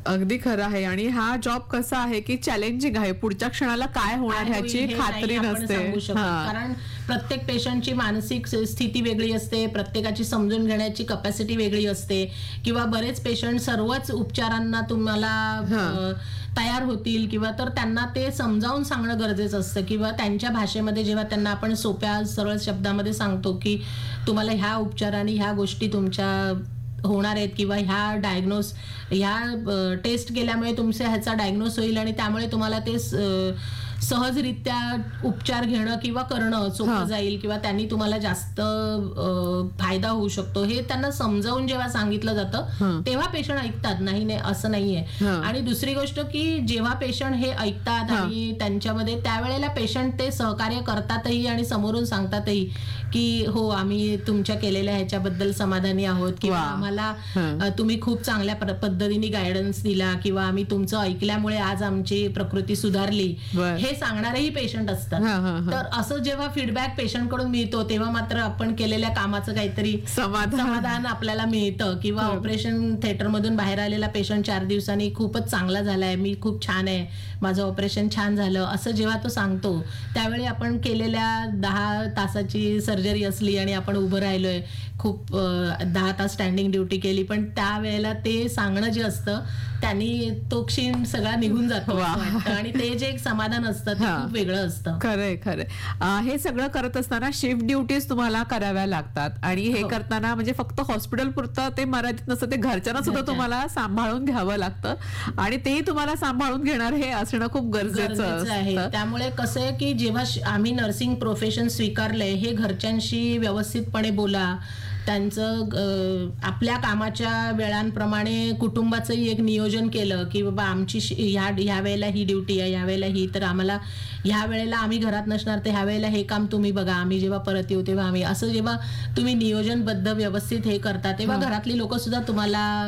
अगदी खरं आहे. आणि हा जॉब कसा आहे की चॅलेंजिंग आहे, पुढच्या क्षणाला काय होणार काय होईल ह्याची हे खात्री नाही आपण नसते. सांगू शकत. कारण प्रत्येक पेशंटची मानसिक स्थिती वेगळी असते, प्रत्येकाची समजून घेण्याची कपॅसिटी वेगळी असते, किंवा बरेच पेशंट सर्वच उपचारांना तुम्हाला तयार होतील, किंवा तर त्यांना ते समजावून सांगणं गरजेचं असतं, किंवा त्यांच्या भाषेमध्ये जेव्हा त्यांना आपण सोप्या सरळ शब्दामध्ये सांगतो की तुम्हाला ह्या उपचाराने ह्या गोष्टी तुमच्या होणार आहेत, किंवा ह्या टेस्ट केल्यामुळे तुमच्या ह्याचा डायग्नोस होईल आणि त्यामुळे तुम्हाला ते सहजरित्या उपचार घेणं किंवा करणं सोपं जाईल, किंवा त्यांनी तुम्हाला जास्त फायदा होऊ शकतो, हे त्यांना समजावून जेव्हा सांगितलं जातं तेव्हा पेशंट ऐकतात. नाही असं नाहीये. आणि दुसरी गोष्ट की जेव्हा पेशंट हे ऐकतात आणि त्यांच्यामध्ये त्यावेळेला पेशंट ते सहकार्य करतातही आणि समोरून सांगतातही की हो, आम्ही तुमच्या केलेल्या ह्याच्याबद्दल समाधानी आहोत, किंवा आम्हाला तुम्ही खूप चांगल्या पद्धतीने गायडन्स दिला, किंवा आम्ही तुमचं ऐकल्यामुळे आज आमची प्रकृती सुधारली, हे सांगणारेही पेशंट असतात. तर असं जेव्हा फीडबॅक पेशंट कडून मिळतो तेव्हा मात्र आपण केलेल्या कामाचं काहीतरी समाधान आपल्याला मिळतं. किंवा ऑपरेशन थिएटर मधून बाहेर आलेला पेशंट 4 दिवसांनी खूपच चांगला झालाय, मी खूप छान आहे, माझं ऑपरेशन छान झालं, असं जेव्हा तो सांगतो त्यावेळी आपण केलेल्या 10 तासाची सर्जरी असली आणि आपण उभं राहिलोय, खूप 10 तास स्टँडिंग ड्युटी केली, पण त्यावेळेला ते सांगणं जे असतं त्यांनी तो क्षीण सगळा निघून जातो आणि ते जे एक समाधान असतं ते खूप वेगळं असतं. खरंय. हे सगळं करत असताना शिफ्ट ड्युटीज तुम्हाला कराव्या लागतात, आणि हे करताना म्हणजे फक्त हॉस्पिटल पुरतं ते मर्यादित नसतं, ते घरच्यांना सुद्धा तुम्हाला सांभाळून घ्यावं लागतं, आणि तेही तुम्हाला सांभाळून घेणार हे असणं खूप गरजेचं आहे. त्यामुळे कसं आहे की जेव्हा आम्ही नर्सिंग प्रोफेशन स्वीकारलंय, हे घरच्यांशी व्यवस्थितपणे बोला, त्यांचं आपल्या कामाच्या वेळांप्रमाणे कुटुंबाचंही एक नियोजन केलं की बाबा आमची ह्या वेळेला ही ड्युटी आहे, ह्या वेळेला ही, तर आम्हाला ह्या वेळेला आम्ही घरात नसणार, तर ह्या वेळेला हे काम तुम्ही बघा, आम्ही जेव्हा परत येऊ तेव्हा आम्ही, असं जेव्हा तुम्ही नियोजनबद्ध व्यवस्थित हे करता तेव्हा घरातली लोक सुद्धा तुम्हाला